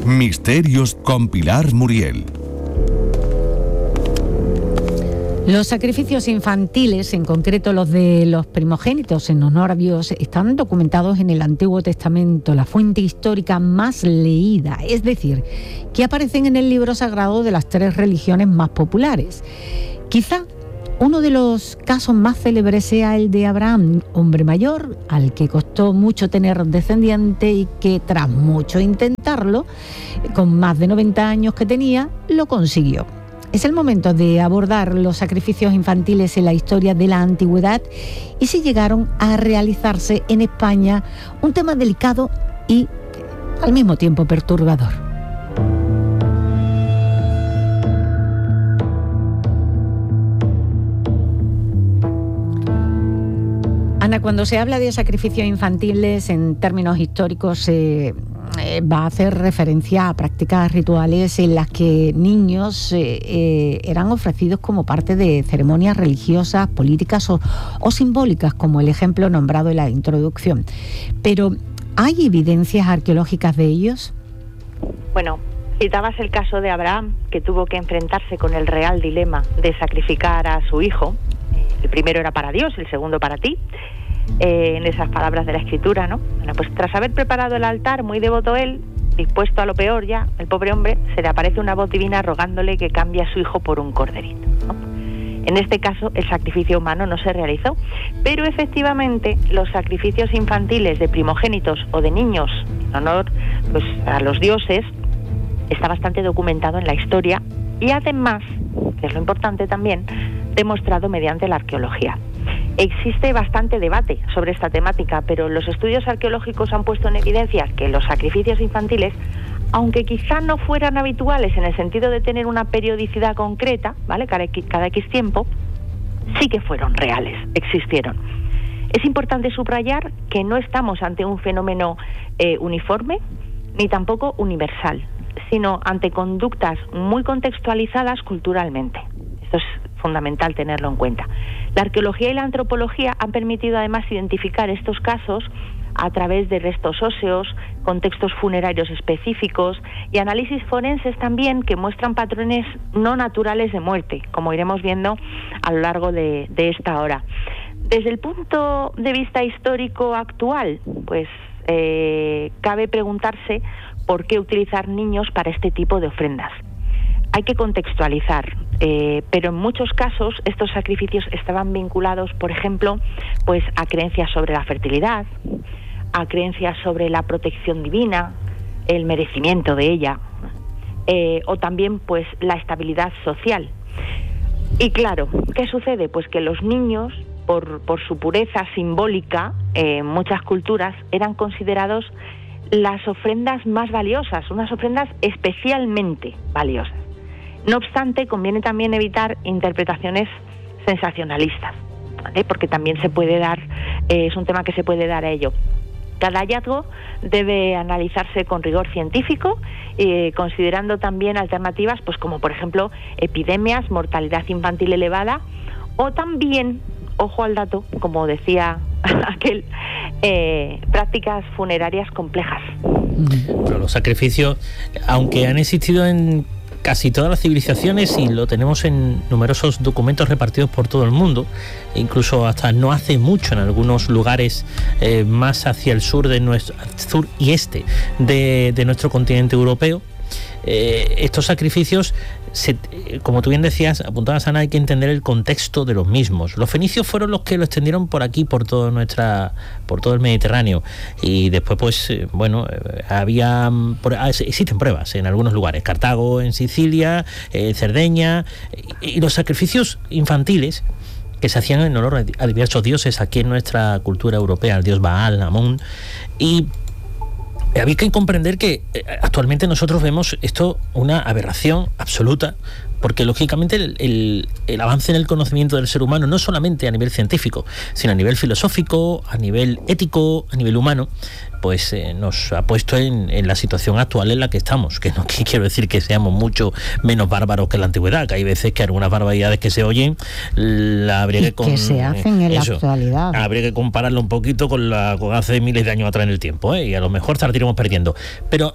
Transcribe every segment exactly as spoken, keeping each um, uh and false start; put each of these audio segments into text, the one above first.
Misterios con Pilar Muriel. Los sacrificios infantiles, en concreto los de los primogénitos en honor a Dios, están documentados en el Antiguo Testamento, la fuente histórica más leída, es decir, que aparecen en el libro sagrado de las tres religiones más populares. Quizá uno de los casos más célebres sea el de Abraham, hombre mayor, al que costó mucho tener descendiente y que tras mucho intentarlo, con más de noventa años que tenía, lo consiguió. Es el momento de abordar los sacrificios infantiles en la historia de la antigüedad y si llegaron a realizarse en España, un tema delicado y al mismo tiempo perturbador. Ana, cuando se habla de sacrificios infantiles en términos históricos, eh, eh, va a hacer referencia a prácticas rituales en las que niños eh, eh, eran ofrecidos como parte de ceremonias religiosas, políticas o, o simbólicas, como el ejemplo nombrado en la introducción. Pero, ¿hay evidencias arqueológicas de ellos? Bueno, citabas el caso de Abraham, que tuvo que enfrentarse con el real dilema de sacrificar a su hijo. El primero era para Dios, el segundo para ti. Eh, en esas palabras de la Escritura, ¿no? Bueno, pues tras haber preparado el altar, muy devoto él, dispuesto a lo peor ya, el pobre hombre, se le aparece una voz divina rogándole que cambie a su hijo por un corderito, ¿no? En este caso, el sacrificio humano no se realizó, pero efectivamente los sacrificios infantiles de primogénitos o de niños en honor, pues, a los dioses está bastante documentado en la historia y además, que es lo importante también, demostrado mediante la arqueología. Existe bastante debate sobre esta temática, pero los estudios arqueológicos han puesto en evidencia que los sacrificios infantiles, aunque quizá no fueran habituales en el sentido de tener una periodicidad concreta, ¿vale?, cada X, cada X tiempo, sí que fueron reales, existieron. Es importante subrayar que no estamos ante un fenómeno eh, uniforme, ni tampoco universal, sino ante conductas muy contextualizadas culturalmente. Esto es fundamental tenerlo en cuenta. La arqueología y la antropología han permitido además identificar estos casos a través de restos óseos, contextos funerarios específicos y análisis forenses también que muestran patrones no naturales de muerte, como iremos viendo a lo largo de, de esta hora. Desde el punto de vista histórico actual, pues eh, cabe preguntarse por qué utilizar niños para este tipo de ofrendas. Hay que contextualizar, eh, pero en muchos casos estos sacrificios estaban vinculados, por ejemplo, pues a creencias sobre la fertilidad, a creencias sobre la protección divina, el merecimiento de ella, eh, o también pues la estabilidad social. Y claro, ¿qué sucede? Pues que los niños, por, por su pureza simbólica, eh, en muchas culturas eran considerados las ofrendas más valiosas, unas ofrendas especialmente valiosas. No obstante, conviene también evitar interpretaciones sensacionalistas, ¿vale?, porque también se puede dar, eh, es un tema que se puede dar a ello. Cada hallazgo debe analizarse con rigor científico, eh, considerando también alternativas, pues como por ejemplo epidemias, mortalidad infantil elevada, o también, ojo al dato, como decía aquel, eh, prácticas funerarias complejas. Pero los sacrificios, aunque han existido en casi todas las civilizaciones y lo tenemos en numerosos documentos repartidos por todo el mundo, incluso hasta no hace mucho en algunos lugares eh, más hacia el sur de nuestro sur y este de, de nuestro continente europeo. Eh, estos sacrificios, se, como tú bien decías, apuntabas, Ana, hay que entender el contexto de los mismos. Los fenicios fueron los que lo extendieron por aquí, por todo nuestra, por todo el Mediterráneo, y después, pues, eh, bueno, eh, había, por, existen pruebas en algunos lugares, Cartago, en Sicilia, eh, Cerdeña, y, y los sacrificios infantiles que se hacían en honor a diversos dioses aquí en nuestra cultura europea, al dios Baal, Amón, y había que comprender que eh, actualmente nosotros vemos esto una aberración absoluta, porque lógicamente el, el, el avance en el conocimiento del ser humano, no solamente a nivel científico, sino a nivel filosófico, a nivel ético, a nivel humano, pues eh, nos ha puesto en, en la situación actual en la que estamos, que no que quiero decir que seamos mucho menos bárbaros que en la antigüedad, que hay veces que algunas barbaridades que se oyen la habría que, con, que se hacen en eso, la actualidad. Habría que compararlo un poquito con la con hace miles de años atrás en el tiempo, ¿eh? Y a lo mejor estaremos perdiendo. Pero eh,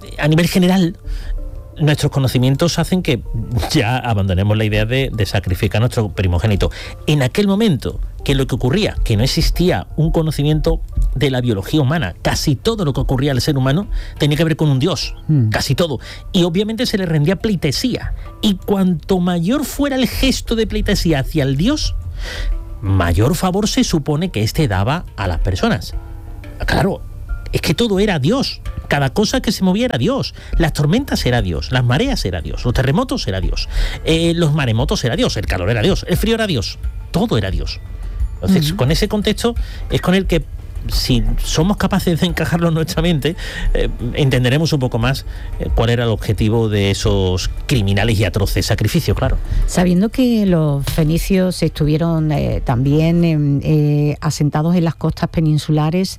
a nivel general, nuestros conocimientos hacen que ya abandonemos la idea de, de sacrificar a nuestro primogénito. En aquel momento, ¿qué es lo que ocurría? Que no existía un conocimiento de la biología humana. Casi todo lo que ocurría al ser humano tenía que ver con un dios, mm. casi todo. Y obviamente se le rendía pleitesía. Y cuanto mayor fuera el gesto de pleitesía hacia el dios, mayor favor se supone que éste daba a las personas. Claro, es que todo era Dios. Cada cosa que se movía era Dios. Las tormentas era Dios, las mareas era Dios, los terremotos era Dios, eh, los maremotos era Dios, el calor era Dios, el frío era Dios, todo era Dios. Entonces, uh-huh. con ese contexto es con el que, si somos capaces de encajarlo en nuestra mente, eh, entenderemos un poco más eh, cuál era el objetivo de esos criminales y atroces sacrificios, claro. Sabiendo que los fenicios estuvieron eh, también eh, eh, asentados en las costas peninsulares,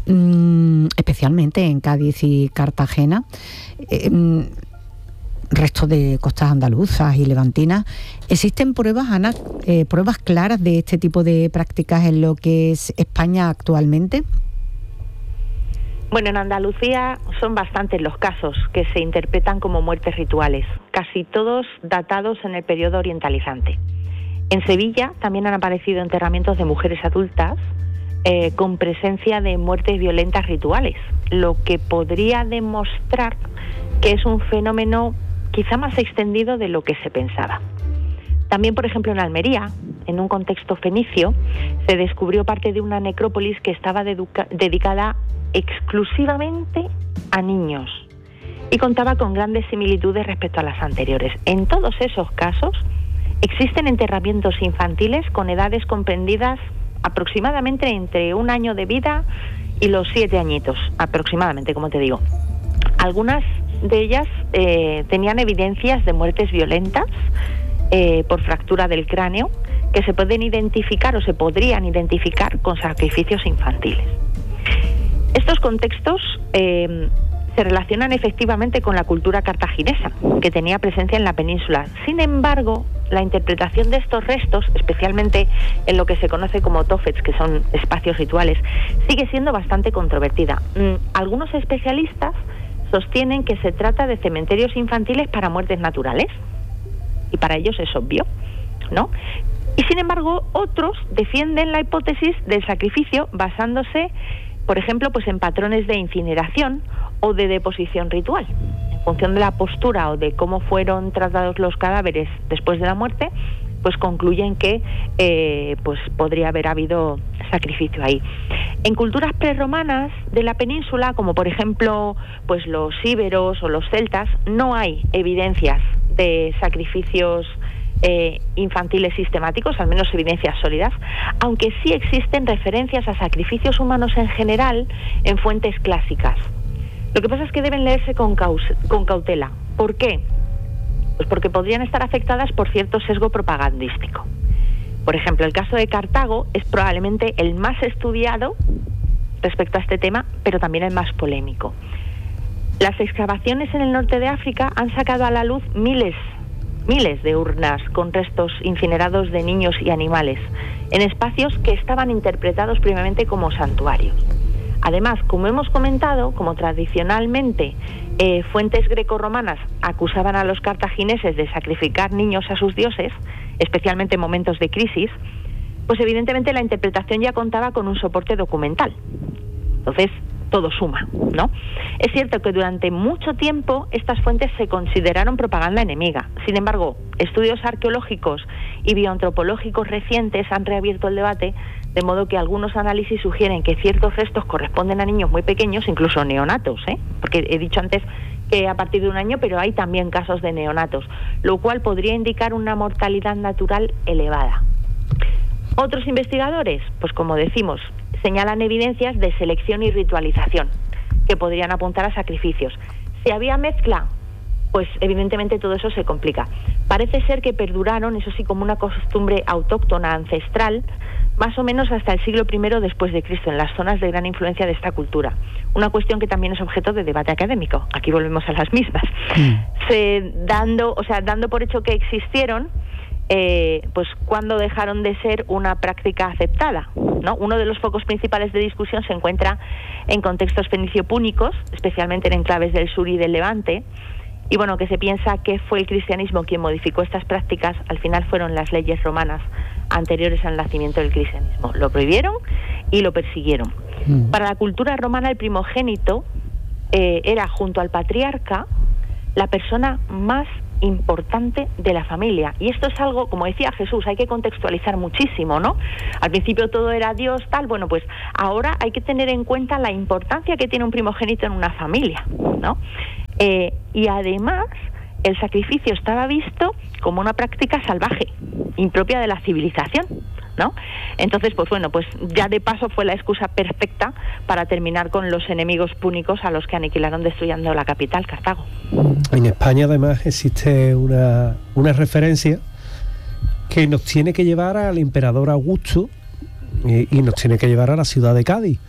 mm, especialmente en Cádiz y Cartagena, eh, mm, restos de costas andaluzas y levantinas, ¿existen pruebas, Ana, eh, pruebas claras de este tipo de prácticas en lo que es España actualmente? Bueno, en Andalucía son bastantes los casos que se interpretan como muertes rituales, casi todos datados en el periodo orientalizante. En Sevilla también han aparecido enterramientos de mujeres adultas eh, con presencia de muertes violentas rituales, lo que podría demostrar que es un fenómeno quizá más extendido de lo que se pensaba. También, por ejemplo, en Almería, en un contexto fenicio, se descubrió parte de una necrópolis que estaba deduca- dedicada exclusivamente a niños y contaba con grandes similitudes respecto a las anteriores. En todos esos casos existen enterramientos infantiles con edades comprendidas aproximadamente entre un año de vida y los siete añitos, aproximadamente, como te digo. Algunas de ellas eh, tenían evidencias de muertes violentas eh, por fractura del cráneo que se pueden identificar o se podrían identificar con sacrificios infantiles. Estos contextos eh, se relacionan efectivamente con la cultura cartaginesa, que tenía presencia en la península. Sin embargo, la interpretación de estos restos, especialmente en lo que se conoce como tofets, que son espacios rituales, sigue siendo bastante controvertida. Mm, algunos especialistas sostienen que se trata de cementerios infantiles para muertes naturales, y para ellos es obvio, ¿no? Y sin embargo, otros defienden la hipótesis del sacrificio basándose, por ejemplo, pues en patrones de incineración o de deposición ritual. En función de la postura o de cómo fueron tratados los cadáveres después de la muerte, pues concluyen que eh, pues podría haber habido sacrificio ahí. En culturas prerromanas de la península, como por ejemplo pues los íberos o los celtas, no hay evidencias de sacrificios eh, infantiles sistemáticos, al menos evidencias sólidas, aunque sí existen referencias a sacrificios humanos en general en fuentes clásicas. Lo que pasa es que deben leerse con, caus- con cautela. ¿Por qué? Pues porque podrían estar afectadas por cierto sesgo propagandístico. Por ejemplo, el caso de Cartago es probablemente el más estudiado respecto a este tema, pero también el más polémico. Las excavaciones en el norte de África han sacado a la luz miles, miles de urnas con restos incinerados de niños y animales, en espacios que estaban interpretados previamente como santuarios. Además, como hemos comentado, como tradicionalmente eh, fuentes grecorromanas acusaban a los cartagineses de sacrificar niños a sus dioses, especialmente en momentos de crisis, pues evidentemente la interpretación ya contaba con un soporte documental. Entonces, todo suma, ¿no? Es cierto que durante mucho tiempo estas fuentes se consideraron propaganda enemiga. Sin embargo, estudios arqueológicos y bioantropológicos recientes han reabierto el debate, de modo que algunos análisis sugieren que ciertos restos corresponden a niños muy pequeños, incluso neonatos, ¿eh? Porque he dicho antes que a partir de un año, pero hay también casos de neonatos, lo cual podría indicar una mortalidad natural elevada. Otros investigadores, pues como decimos, señalan evidencias de selección y ritualización que podrían apuntar a sacrificios. Si había mezcla, pues evidentemente todo eso se complica. Parece ser que perduraron, eso sí, como una costumbre autóctona ancestral, más o menos hasta el siglo primero después de Cristo, en las zonas de gran influencia de esta cultura. Una cuestión que también es objeto de debate académico. Aquí volvemos a las mismas. Mm. Se, dando, o sea, dando por hecho que existieron, eh, pues cuándo dejaron de ser una práctica aceptada, ¿no? Uno de los focos principales de discusión se encuentra en contextos fenicio-púnicos, especialmente en enclaves del sur y del Levante, y bueno, que se piensa que fue el cristianismo quien modificó estas prácticas. Al final fueron las leyes romanas anteriores al nacimiento del cristianismo. Lo prohibieron y lo persiguieron. Mm. Para la cultura romana, el primogénito eh, era, junto al patriarca, la persona más importante de la familia. Y esto es algo, como decía Jesús, hay que contextualizar muchísimo, ¿no? Al principio todo era Dios, tal, bueno, pues ahora hay que tener en cuenta la importancia que tiene un primogénito en una familia, ¿no? Eh, y además, el sacrificio estaba visto como una práctica salvaje, impropia de la civilización, ¿no? Entonces, pues bueno, pues ya de paso fue la excusa perfecta para terminar con los enemigos púnicos a los que aniquilaron destruyendo la capital, Cartago. En España, además, existe una, una referencia que nos tiene que llevar al emperador Augusto y, y nos tiene que llevar a la ciudad de Cádiz,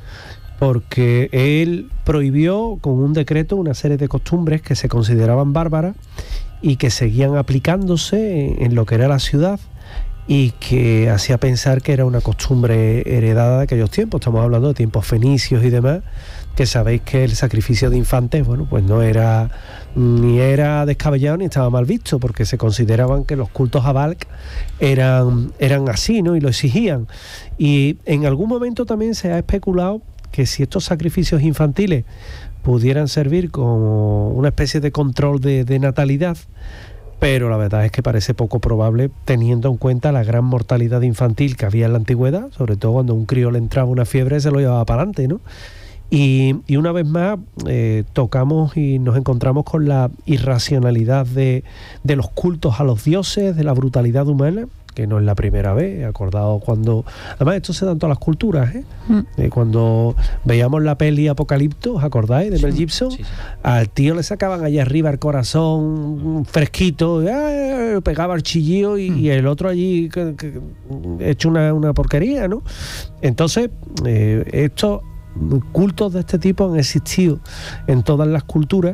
porque él prohibió con un decreto una serie de costumbres que se consideraban bárbaras y que seguían aplicándose en, en lo que era la ciudad, y que hacía pensar que era una costumbre heredada de aquellos tiempos. Estamos hablando de tiempos fenicios y demás, que sabéis que el sacrificio de infantes, bueno, pues no era ni era descabellado ni estaba mal visto, porque se consideraban que los cultos a Balc eran, eran así, ¿no? Y lo exigían. Y en algún momento también se ha especulado que si estos sacrificios infantiles pudieran servir como una especie de control de, de natalidad, pero la verdad es que parece poco probable, teniendo en cuenta la gran mortalidad infantil que había en la antigüedad, sobre todo cuando un crío le entraba una fiebre se lo llevaba para adelante, ¿no? Y, y una vez más eh, tocamos y nos encontramos con la irracionalidad de, de los cultos a los dioses, de la brutalidad humana, que no es la primera vez. Acordado cuando, además esto se da en todas las culturas, ¿eh? Mm. Eh, cuando veíamos la peli Apocalipto, ¿os acordáis? De Mel Gibson, sí, sí, sí. Al tío le sacaban allá arriba el corazón fresquito, ¡eh! Pegaba el chillío y, mm. y el otro allí que, que, hecho una, una porquería, ¿no? Entonces, eh, estos cultos de este tipo han existido en todas las culturas,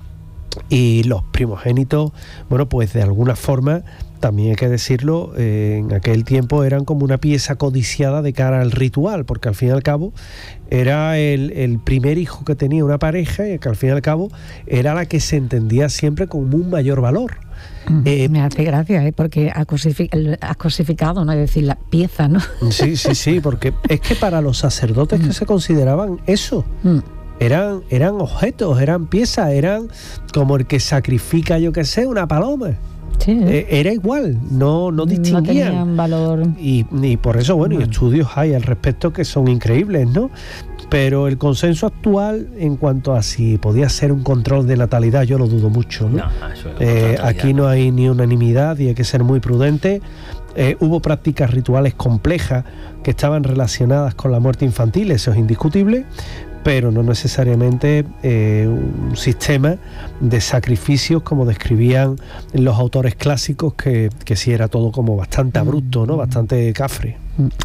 y los primogénitos, bueno, pues de alguna forma, también hay que decirlo, eh, en aquel tiempo eran como una pieza codiciada de cara al ritual, porque al fin y al cabo era el, el primer hijo que tenía una pareja, y que al fin y al cabo era la que se entendía siempre como un mayor valor. Mm, eh, me hace gracia, ¿eh? Porque has cosific- cosificado, ¿no? Es decir, la pieza, ¿no? Sí, sí, sí, porque es que para los sacerdotes que se consideraban eso, mm. eran, eran objetos, eran piezas, eran como el que sacrifica, yo qué sé, una paloma. Sí, ¿eh? Era igual, no, no distinguían. No tenían valor. Y, y por eso, bueno, no. y estudios hay al respecto que son increíbles, ¿no? Pero el consenso actual en cuanto a si podía ser un control de natalidad, yo lo dudo mucho, ¿no? no eso es eh, aquí no hay ni unanimidad y hay que ser muy prudente. Eh, hubo prácticas rituales complejas que estaban relacionadas con la muerte infantil, eso es indiscutible, pero no necesariamente eh, un sistema de sacrificios como describían los autores clásicos, que, que sí era todo como bastante abrupto, ¿no? Bastante cafre.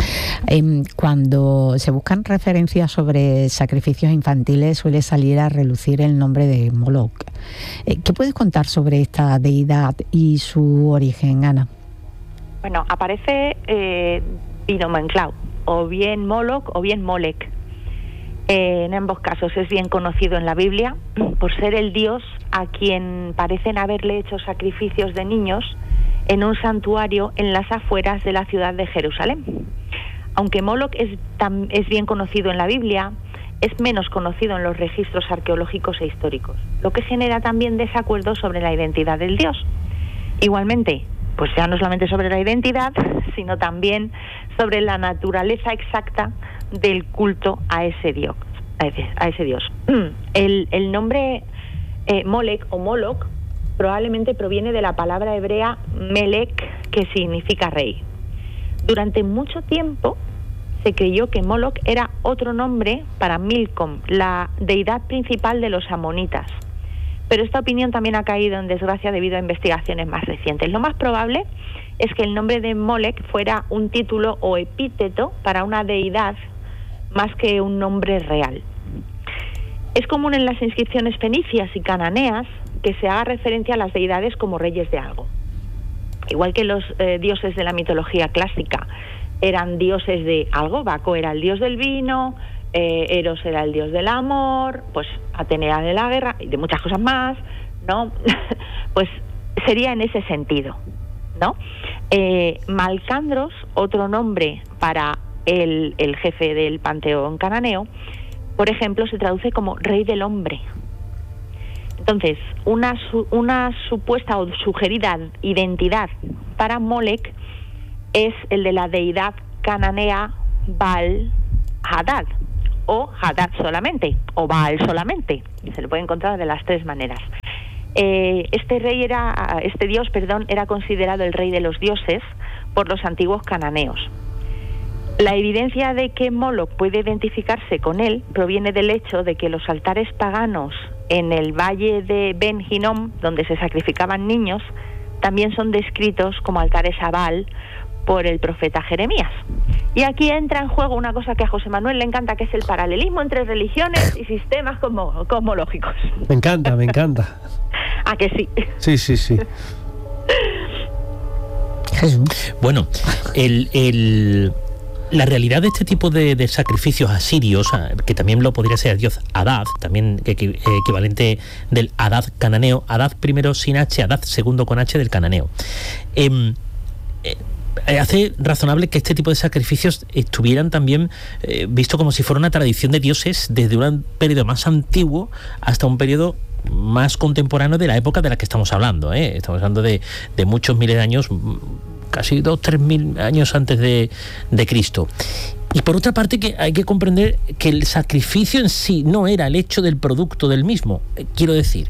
Cuando se buscan referencias sobre sacrificios infantiles suele salir a relucir el nombre de Moloch. ¿Qué puedes contar sobre esta deidad y su origen, Ana? Bueno, aparece eh, binomenclado, o bien Moloch o bien Molech. Eh, en ambos casos es bien conocido en la Biblia por ser el dios a quien parecen haberle hecho sacrificios de niños en un santuario en las afueras de la ciudad de Jerusalén. Aunque Moloch es, tam, es bien conocido en la Biblia, es menos conocido en los registros arqueológicos e históricos, lo que genera también desacuerdos sobre la identidad del dios. Igualmente, pues ya no solamente sobre la identidad, sino también sobre la naturaleza exacta del culto a ese dios. A ese dios. El, el nombre eh, Molech o Moloch probablemente proviene de la palabra hebrea Melech, que significa rey. Durante mucho tiempo se creyó que Moloch era otro nombre para Milcom, la deidad principal de los amonitas. Pero esta opinión también ha caído en desgracia debido a investigaciones más recientes. Lo más probable es que el nombre de Molech fuera un título o epíteto para una deidad más que un nombre real. Es común en las inscripciones fenicias y cananeas que se haga referencia a las deidades como reyes de algo. igual que los eh, dioses de la mitología clásica eran dioses de algo, Baco era el dios del vino, eh, Eros era el dios del amor, pues Atenea de la guerra y de muchas cosas más, ¿no? Pues sería en ese sentido, ¿no? Eh, Malcandros, otro nombre para el, el jefe del panteón cananeo, por ejemplo, se traduce como rey del hombre. Entonces, una, una supuesta o sugerida identidad para Molech es el de la deidad cananea Baal Hadad, o Hadad solamente, o Baal solamente. Se lo puede encontrar de las tres maneras. Eh, este rey era, este dios, perdón, era considerado el rey de los dioses por los antiguos cananeos. La evidencia de que Moloch puede identificarse con él proviene del hecho de que los altares paganos en el valle de Ben Hinnom, donde se sacrificaban niños, también son descritos como altares a Baal por el profeta Jeremías. Y aquí entra en juego una cosa que a José Manuel le encanta, que es el paralelismo entre religiones y sistemas cosmo- cosmológicos. Me encanta, me encanta. ¿A que sí? Sí, sí, sí. Jesús. Bueno, el, el, la realidad de este tipo de, de sacrificios asirios, que también lo podría ser el dios Hadad, también equi, equivalente del Hadad cananeo, Hadad primero sin H, Hadad segundo con H del cananeo. Eh, eh, hace razonable que este tipo de sacrificios estuvieran también eh, visto como si fuera una tradición de dioses desde un periodo más antiguo hasta un periodo más contemporáneo de la época de la que estamos hablando, ¿eh? Estamos hablando de, de muchos miles de años, casi dos, tres mil años antes de, de Cristo. Y por otra parte, que hay que comprender que el sacrificio en sí no era el hecho del producto del mismo. Quiero decir,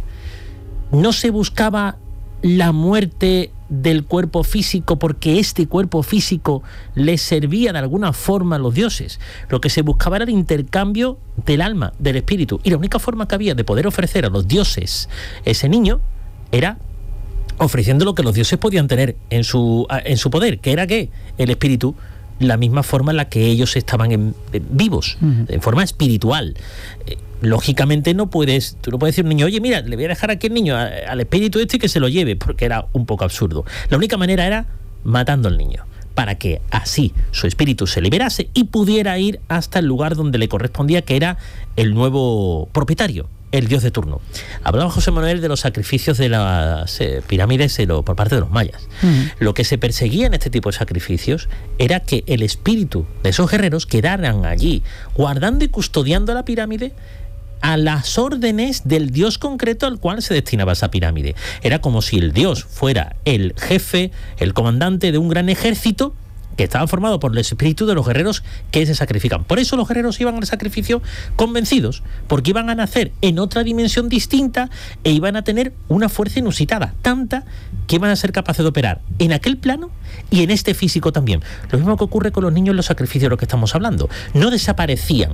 no se buscaba la muerte del cuerpo físico porque este cuerpo físico les servía de alguna forma a los dioses. Lo que se buscaba era el intercambio del alma, del espíritu. Y la única forma que había de poder ofrecer a los dioses ese niño era ofreciendo lo que los dioses podían tener en su, en su poder, que era ¿qué? El espíritu, la misma forma en la que ellos estaban en, en vivos, uh-huh. en forma espiritual. Eh, lógicamente no puedes, tú no puedes decir a un niño, oye, mira, le voy a dejar aquí al niño, a, al espíritu este y que se lo lleve, porque era un poco absurdo. La única manera era matando al niño, para que así su espíritu se liberase y pudiera ir hasta el lugar donde le correspondía, que era el nuevo propietario, el dios de turno. Hablaba José Manuel de los sacrificios de las eh, pirámides de lo, por parte de los mayas. Uh-huh. Lo que se perseguía en este tipo de sacrificios era que el espíritu de esos guerreros quedaran allí, guardando y custodiando la pirámide a las órdenes del dios concreto al cual se destinaba esa pirámide. Era como si el dios fuera el jefe, el comandante de un gran ejército que estaba formado por el espíritu de los guerreros que se sacrifican. Por eso los guerreros iban al sacrificio convencidos, porque iban a nacer en otra dimensión distinta e iban a tener una fuerza inusitada, tanta que iban a ser capaces de operar en aquel plano y en este físico también. Lo mismo que ocurre con los niños en los sacrificios de los que estamos hablando. No desaparecían,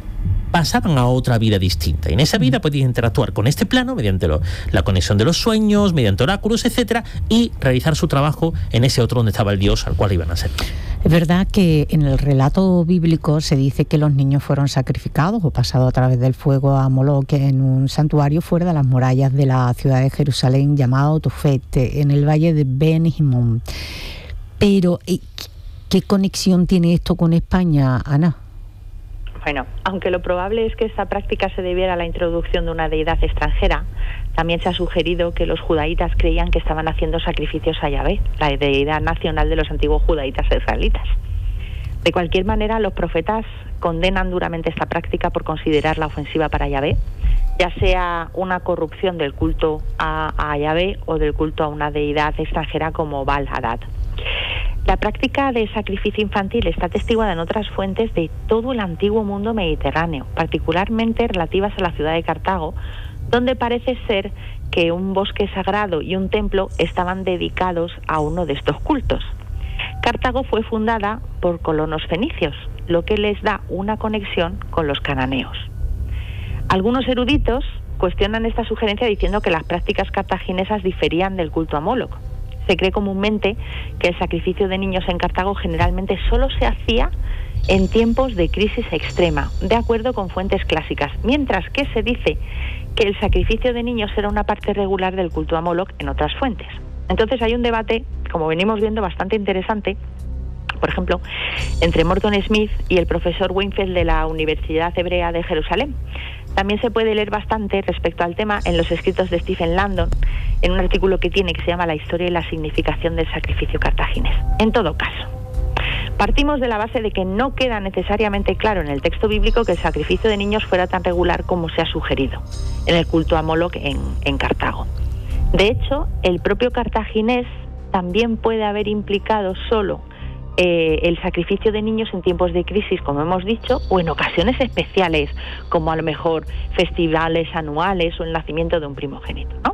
pasaban a otra vida distinta. Y en esa vida podían interactuar con este plano mediante lo, la conexión de los sueños, mediante oráculos, etcétera, y realizar su trabajo en ese otro donde estaba el dios al cual iban a ser. Es verdad que en el relato bíblico se dice que los niños fueron sacrificados o pasados a través del fuego a Moloch en un santuario fuera de las murallas de la ciudad de Jerusalén llamado Tofet, en el valle de Ben Hinnom. Pero, ¿qué conexión tiene esto con España, Ana? Bueno, aunque lo probable es que esta práctica se debiera a la introducción de una deidad extranjera, también se ha sugerido que los judaítas creían que estaban haciendo sacrificios a Yahvé, la deidad nacional de los antiguos judaítas israelitas. De cualquier manera, los profetas condenan duramente esta práctica por considerarla ofensiva para Yahvé, ya sea una corrupción del culto a, a Yahvé o del culto a una deidad extranjera como Baal Hadad. La práctica de sacrificio infantil está atestiguada en otras fuentes de todo el antiguo mundo mediterráneo, particularmente relativas a la ciudad de Cartago, donde parece ser que un bosque sagrado y un templo estaban dedicados a uno de estos cultos. Cartago fue fundada por colonos fenicios, lo que les da una conexión con los cananeos. Algunos eruditos cuestionan esta sugerencia diciendo que las prácticas cartaginesas diferían del culto a Moloch. Se cree comúnmente que el sacrificio de niños en Cartago generalmente solo se hacía en tiempos de crisis extrema, de acuerdo con fuentes clásicas, mientras que se dice que el sacrificio de niños era una parte regular del culto a Moloch en otras fuentes. Entonces hay un debate como venimos viendo, bastante interesante, por ejemplo, entre Morton Smith y el profesor Weinfeld de la Universidad Hebrea de Jerusalén. También se puede leer bastante respecto al tema en los escritos de Stephen Landon, en un artículo que tiene que se llama La historia y la significación del sacrificio cartaginés. En todo caso, partimos de la base de que no queda necesariamente claro en el texto bíblico que el sacrificio de niños fuera tan regular como se ha sugerido en el culto a Moloch en, en Cartago. De hecho, el propio cartaginés también puede haber implicado solo eh, el sacrificio de niños en tiempos de crisis, como hemos dicho, o en ocasiones especiales, como a lo mejor festivales anuales o el nacimiento de un primogénito, ¿no?